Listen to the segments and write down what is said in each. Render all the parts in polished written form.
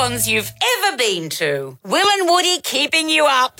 salons you've ever been to. Will and Woody keeping you up.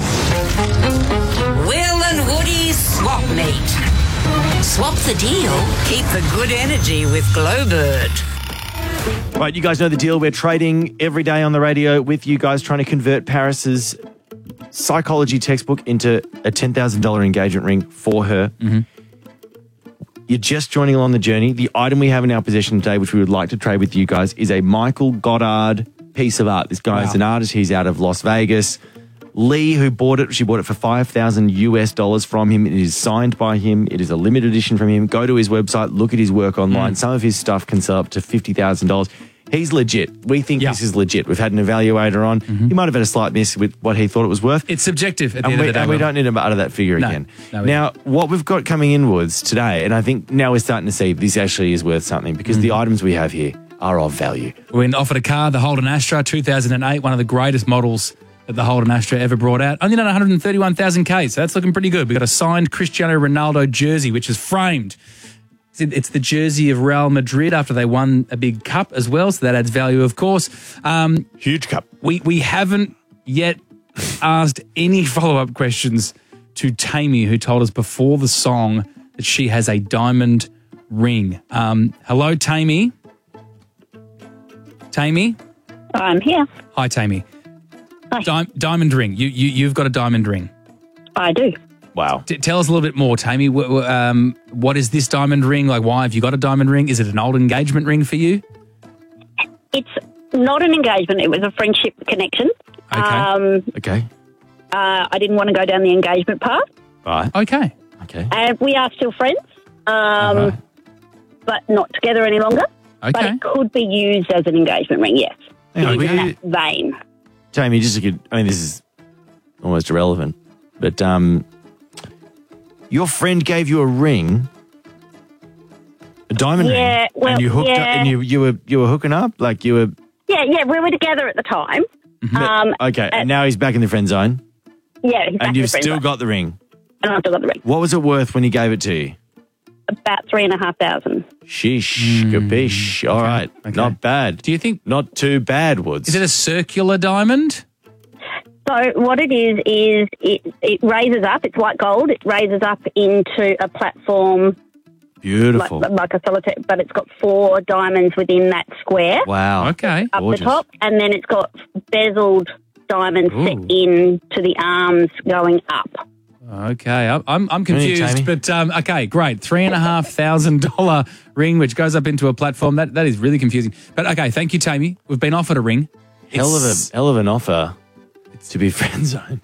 Will and Woody's Swap Meet. Swap the deal, keep the good energy with Glowbird. Right, you guys know the deal. We're trading every day on the radio with you guys, trying to convert Paris's psychology textbook into a $10,000 engagement ring for her. Mm-hmm. You're just joining along the journey. The item we have in our possession today, which we would like to trade with you guys, is a Michael Goddard piece of art. This guy is an artist. He's out of Las Vegas. Lee, who bought it, she bought it for $5,000 from him. It is signed by him. It is a limited edition from him. Go to his website, look at his work online. Some of his stuff can sell up to $50,000. He's legit. We think this is legit. We've had an evaluator on. He might have had a slight miss with what he thought it was worth. It's subjective at the end of the day. And we don't need to utter that figure again. No, now, what we've got coming inwards today, and I think now we're starting to see this actually is worth something because the items we have here are of value. We're offered a car, the Holden Astra 2008, one of the greatest models that the Holden Astra ever brought out. Only done 131,000 Ks, so that's looking pretty good. We've got a signed Cristiano Ronaldo jersey, which is framed. It's the jersey of Real Madrid after they won a big cup as well, so that adds value, of course. Huge cup. We haven't yet asked any follow-up questions to Tammy, who told us before the song that she has a diamond ring. Hello, Tammy. Tammy? I'm here. Hi, Tammy. Hi. Diamond ring. You've got a diamond ring. I do. Wow. Tell us a little bit more, Tammy. What is this diamond ring? Like, why have you got a diamond ring? Is it an old engagement ring for you? It's not an engagement. It was a friendship connection. Okay. I didn't want to go down the engagement path. Right. Okay. And we are still friends, but not together any longer. Okay. But it could be used as an engagement ring, yes. Hang on, in that vein. Tammy, just this is almost irrelevant, but your friend gave you a ring, a diamond ring, well, and you hooked up, and you were hooking up, like you were. Yeah, we were together at the time. Okay, and now he's back in the friend zone. Yeah, he's back and in you've the friend still zone. got the ring. And I've still got the ring. What was it worth when he gave it to you? About $3,500. Sheesh, capiche. All right, not bad. Do you think not too bad, Woods? Is it a circular diamond? So what it is it raises up. It's white gold. It raises up into a platform. Beautiful. Like a solitaire, but it's got 4 diamonds within that square. Wow. Okay. Up Gorgeous. the top, and then it's got bezeled diamonds set into the arms going up. Okay, I'm confused, Tammy? but okay, great. $3,500 ring, which goes up into a platform. That is really confusing. But okay, thank you, Tammy. We've been offered a ring. Hell of an offer to be friend zoned.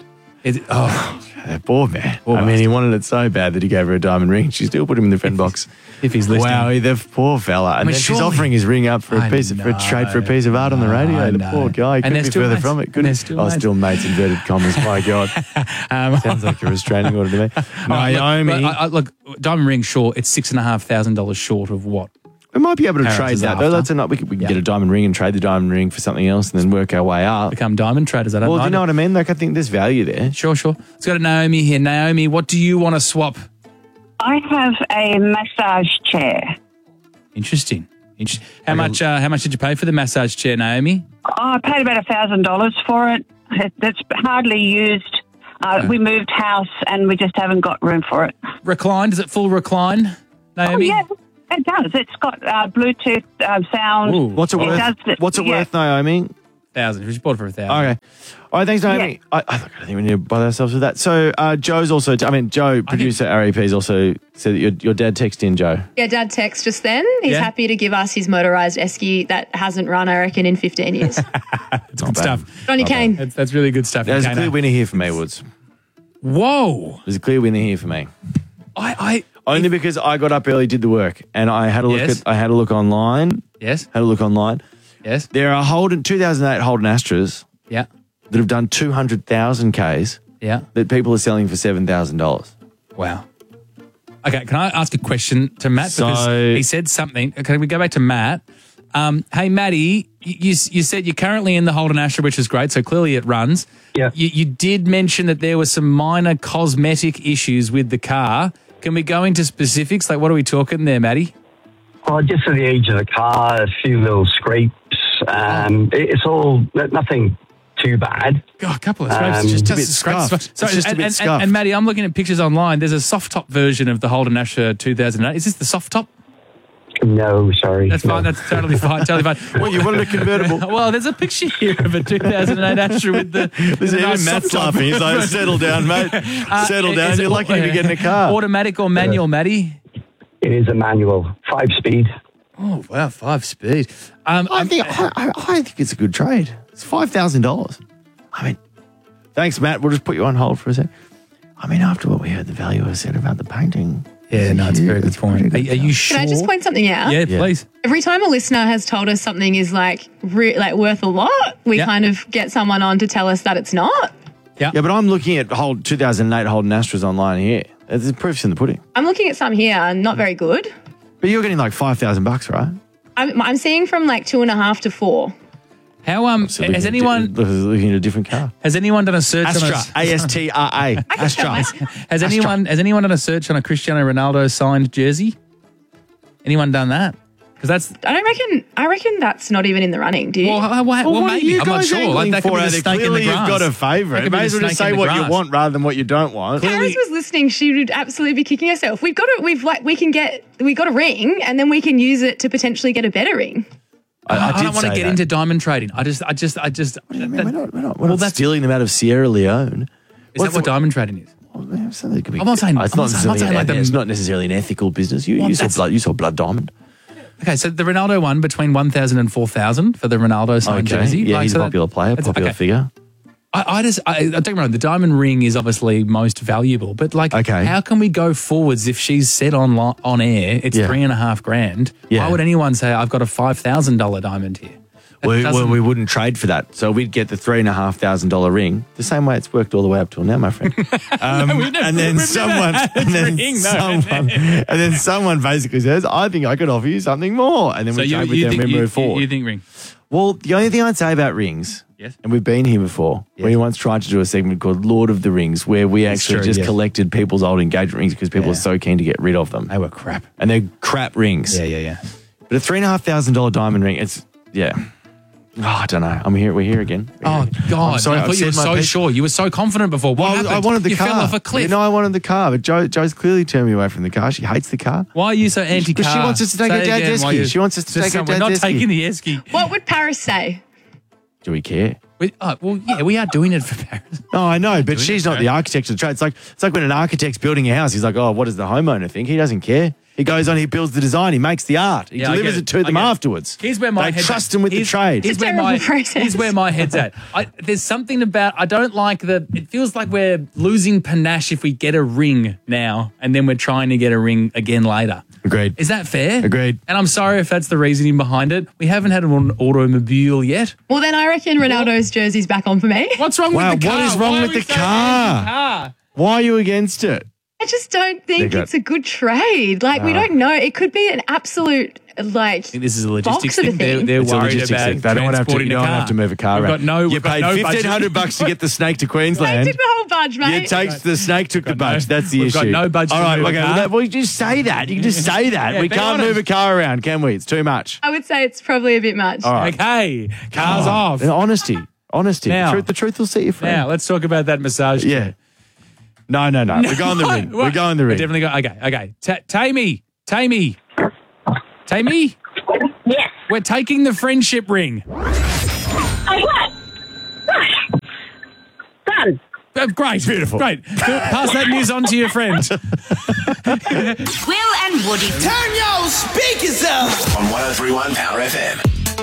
Poor man. I mean, he wanted it so bad that he gave her a diamond ring. She still put him in the friend box. If he's listening. Wow, the poor fella. And then she's offering his ring up for a trade for a piece of art on the radio. The poor guy. Couldn't be further from it. Still mates, inverted commas. My God. Sounds like a restraining order to me. Naomi. Look, diamond ring, sure, it's $6,500 short of what? We might be able to Parents trade is that, after. though. We can get a diamond ring and trade the diamond ring for something else and then work our way up. Become diamond traders, I don't know. Well, do you know what I mean? Like, I think there's value there. Sure. Let's go to Naomi here. Naomi, what do you want to swap? I have a massage chair. Interesting. How much did you pay for the massage chair, Naomi? I paid about $1,000 for it. That's hardly used. We moved house and we just haven't got room for it. Recline? Is it full recline, Naomi? Oh, yeah, it does. It's got Bluetooth sound. Ooh. What's it worth? What's it worth, Naomi? 1,000. We just bought it for 1,000. Okay. All right, thanks, Naomi. Yeah. I don't think we need to bother ourselves with that. So Joe's also, Joe, producer REP's also said that your dad texted in, Joe. Yeah, Dad texted just then. He's happy to give us his motorised esky that hasn't run, I reckon, in 15 years. It's good stuff. Johnny Kane. That's really good stuff. There's a clear winner here for me, Woods. Whoa. There's a clear winner here for me. Only because I got up early, did the work, and I had a look I had a look online. Yes. Had a look online. Yes. There are 2008 Holden Astras. Yeah. That have done 200,000 Ks. Yeah. That people are selling for $7,000. Wow. Okay, can I ask a question to Matt? Because he said something. Can we go back to Matt? Hey, Matty, you said you're currently in the Holden Astra, which is great, so clearly it runs. Yeah. You did mention that there were some minor cosmetic issues with the car. Can we go into specifics? Like, what are we talking there, Matty? Oh, just for the age of the car, a few little scrapes It's all nothing too bad. God, a couple of scrapes. Just a bit scrapes. scuffed. Sorry, It's just a bit scuffed. and Maddie, I'm looking at pictures online. There's a soft top version of the Holden Astra 2008. Is this the soft top? No, sorry. That's fine. No. That's totally fine. Totally fine. Well, you wanted a convertible. Well, there's a picture here of a 2008 Astra with the. There's even nice Matt's soft top. laughing. He's like, settle down, mate. Settle down. Is it You're lucky to be getting a car. Automatic or manual, Maddie? It is a manual, 5-speed. Oh wow, 5-speed. I think it's a good trade. It's $5,000. I mean, thanks, Matt. We'll just put you on hold for a sec. I mean, after what we heard the valuer said about the painting. Yeah, no, it's a very good point. Are you sure? Can I just point something out? Yeah, please. Every time a listener has told us something is like worth a lot, we kind of get someone on to tell us that it's not. Yeah, but I'm looking at 2008 Holden Astras online here. There's proofs in the pudding. I'm looking at some here and not very good. But you're getting like $5,000, right? I'm seeing from like 2.5 to 4. How has anyone looking at a different car? Has anyone done a search Astra, on A-S-T-R-A. Astra. Has anyone done a search on a Cristiano Ronaldo signed jersey? Anyone done that? Because that's I reckon that's not even in the running. Do you? well what maybe. are you I'm not guys sure. Like that could for? be the snake in the Clearly grass. you've got a favourite. May as well just say what you want rather than what you don't want. Paris was listening. She would absolutely be kicking herself. We got a ring, and then we can use it to potentially get a better ring. I don't want to get into diamond trading. I just. We're not stealing them out of Sierra Leone. Is that what diamond trading is? I'm not saying it's not necessarily an ethical business. You saw blood diamond. Okay, so the Ronaldo one between 1,000 and 4,000 for the Ronaldo signed jersey. Yeah, he's a popular player, popular figure. I don't get me wrong, the diamond ring is obviously most valuable, but how can we go forwards if she's said on air it's $3,500? Yeah. Why would anyone say I've got a $5,000 diamond here? Well, we wouldn't trade for that. So we'd get the $3,500 ring, the same way it's worked all the way up till now, my friend. And then someone basically says, I think I could offer you something more. And then we trade with them and move forward. You think ring? Well, the only thing I'd say about rings, and we've been here before, we once tried to do a segment called Lord of the Rings, where we actually collected people's old engagement rings because people are so keen to get rid of them. They were crap. And they're crap rings. Yeah. But a $3,500 diamond ring, I don't know. We're here again. Oh, God. I'm sorry, I thought you were so sure. You were so confident before. What happened? I wanted the car. You fell off a cliff. I wanted the car, but Joe's clearly turned me away from the car. She hates the car. Why are you so anti-car? Because she wants us to take her dad's esky. She wants us to take her dad's esky. We're not taking the esky. What would Paris say? Do we care? We are doing it for Paris. Oh, I know, but she's not the architect of the trade. It's like when an architect's building a house, he's like, oh, what does the homeowner think? He doesn't care. He goes on, he builds the design, he makes the art. He delivers it to them afterwards. Here's where my they trust him with the trade. Here's where my head's at. There's something about, I don't like it feels like we're losing panache if we get a ring now and then we're trying to get a ring again later. Agreed. Is that fair? Agreed. And I'm sorry if that's the reasoning behind it. We haven't had an automobile yet. Well, then I reckon Ronaldo's jersey's back on for me. What's wrong with the car? What is wrong with the car? Why are you against it? I just don't think it's a good trade. We don't know. It could be an absolute, this is a logistics thing. They're worried about they don't have to move a car around. You paid $1,500 to get the snake to Queensland. They took the whole budge, mate. The snake took the budge. That's the issue. We've got no budget. All right, well, you just say that. You can just say that. We can't move a car around, can we? It's too much. I would say it's probably a bit much. All right. Okay, cars off. Honesty. Now, the truth will set you free. Now, let's talk about that massage. Yeah. No. We're going the ring. We're going the ring. We're definitely going. Okay. Tammy. Yes. We're taking the friendship ring. What? Done. Great. Beautiful. Great. Pass that news on to your friend. Will and Woody. Turn your speakers up. On 103.1 Power FM.